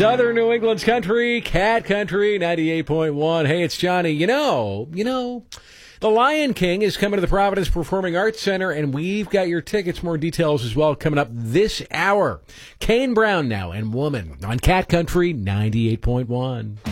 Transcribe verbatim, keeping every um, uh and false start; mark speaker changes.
Speaker 1: Southern New England's country, Cat Country, ninety-eight point one. Hey, it's Johnny. You know, you know, The Lion King is coming to the Providence Performing Arts Center, and we've got your tickets. More details as well coming up this hour. Kane Brown now and Woman on Cat Country, ninety-eight point one.